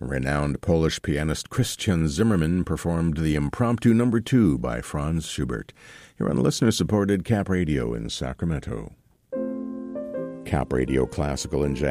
Renowned Polish pianist Christian Zimmerman performed the Impromptu No. 2 by Franz Schubert, here on listener-supported Cap Radio in Sacramento. Cap Radio Classical and Jazz